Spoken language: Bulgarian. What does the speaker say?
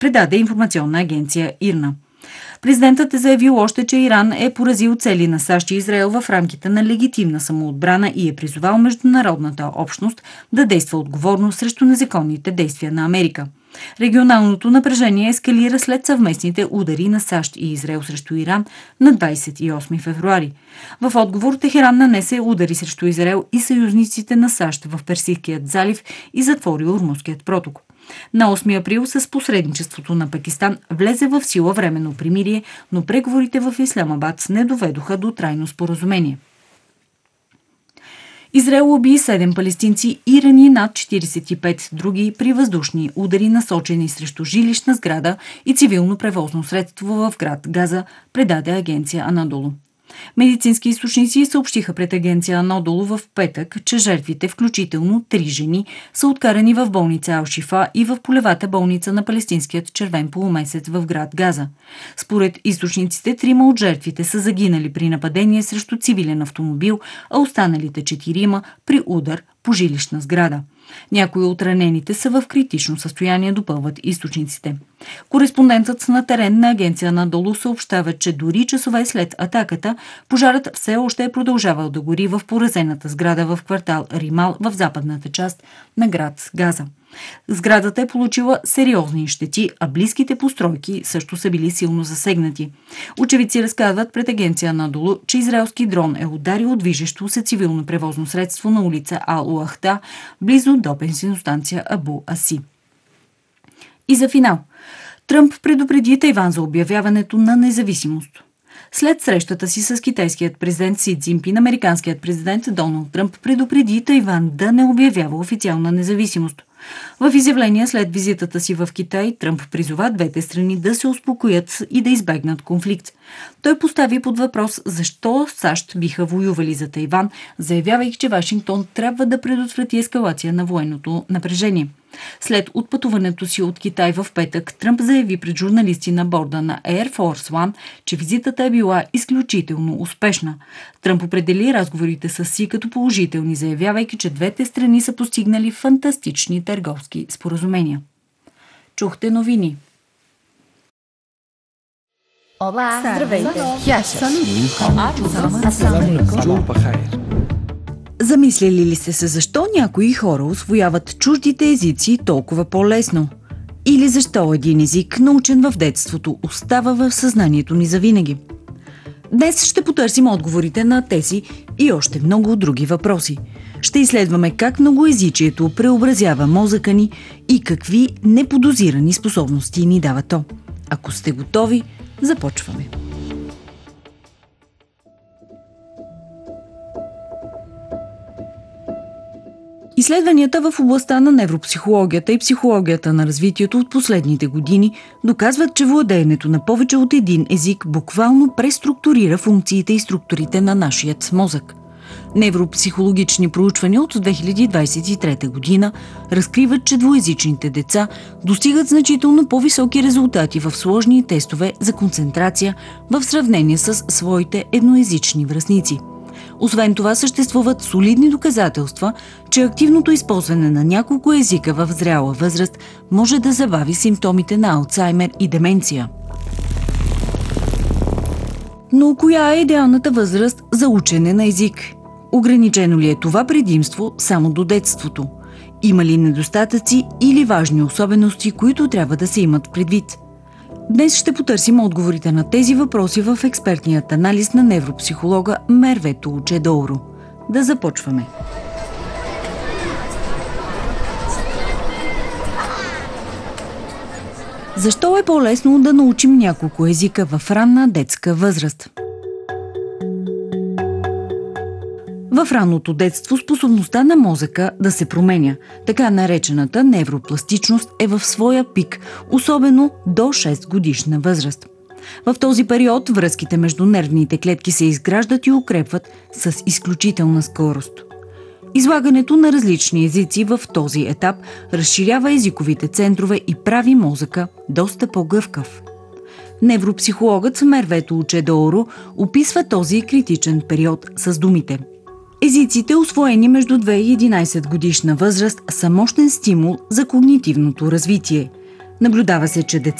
предаде информационна агенция ИРНА. Президентът е заявил още, че Иран е поразил цели на САЩ и Израел в рамките на легитимна самоотбрана и е призовал международната общност да действа отговорно срещу незаконните действия на Америка. Регионалното напрежение ескалира след съвместните удари на САЩ и Израел срещу Иран на 28 февруари. В отговор Техеран нанесе удари срещу Израел и съюзниците на САЩ в Персийският залив и затвори Ормузският проток. На 8 април с посредничеството на Пакистан влезе в сила временно примирие, но преговорите в Исламабад не доведоха до трайно споразумение. Израел уби 7 палестинци и рани над 45 други при въздушни удари, насочени срещу жилищна сграда и цивилно превозно средство в град Газа, предаде агенция Анадолу. Медицински източници съобщиха пред агенция Анадолу в петък, че жертвите, включително 3 жени, са откарани в болница Ал-Шифа и в полевата болница на палестинският червен полумесец в град Газа. Според източниците, 3 от жертвите са загинали при нападение срещу цивилен автомобил, а останалите 4 при удар по жилищна сграда. Някои от ранените са в критично състояние, допълват източниците. Кореспондентът на терен на агенция Анадолу съобщава, че дори часове след атаката, пожарът все още е продължавал да гори в поразената сграда в квартал Римал в западната част на град Газа. Сградата е получила сериозни щети, а близките постройки също са били силно засегнати. Очевидци разказват пред агенция Анадолу, че израелски дрон е ударил движещо се цивилно превозно средство на улица Ал-Уахта, близо до бензиностанция Абу Аси. И за финал. Тръмп предупреди Тайван за обявяването на независимост. След срещата си с китайският президент Си Цзинпин, американският президент Доналд Тръмп предупреди Тайван да не обявява официална независимост. В изявление след визитата си в Китай, Тръмп призова двете страни да се успокоят и да избегнат конфликт. Той постави под въпрос защо САЩ биха воювали за Тайван, заявявайки, че Вашингтон трябва да предотврати ескалация на военното напрежение. След отпътуването си от Китай в петък, Тръмп заяви пред журналисти на борда на Air Force One, че визитата е била изключително успешна. Тръмп определи разговорите с Си като положителни, заявявайки, че двете страни са постигнали фантастични търговски споразумения. Чухте новини. Здравейте! Замисляли ли сте се защо някои хора усвояват чуждите езици толкова по-лесно? Или защо един език, научен в детството, остава в съзнанието ни завинаги? Днес ще потърсим отговорите на тези и още много други въпроси. Ще изследваме как многоезичието преобразява мозъка ни и какви неподозирани способности ни дава то. Ако сте готови, започваме. Изследванията в областта на невропсихологията и психологията на развитието от последните години доказват, че владеенето на повече от един език буквално преструктурира функциите и структурите на нашият мозък. Невропсихологични проучвания от 2023 година разкриват, че двуезичните деца достигат значително по-високи резултати в сложни тестове за концентрация в сравнение с своите едноезични връстници. Освен това, съществуват солидни доказателства, че активното използване на няколко езика в зряла възраст може да забави симптомите на Алцаймер и деменция. Но коя е идеалната възраст за учене на език? Ограничено ли е това предимство само до детството? Има ли недостатъци или важни особености, които трябва да се имат предвид? Днес ще потърсим отговорите на тези въпроси в експертният анализ на невропсихолога Мерве Тулчедоуро. Да започваме. Защо е по-лесно да научим няколко езика в ранна детска възраст? В ранното детство способността на мозъка да се променя, така наречената невропластичност, е в своя пик, особено до 6 годишна възраст. В този период връзките между нервните клетки се изграждат и укрепват с изключителна скорост. Излагането на различни езици в този етап разширява езиковите центрове и прави мозъка доста по-гъвкав. Невропсихологът Мерве Тулчедоуро описва този критичен период с думите: езиците, усвоени между 2 и 11 годишна възраст, са мощен стимул за когнитивното развитие. Наблюдава се, че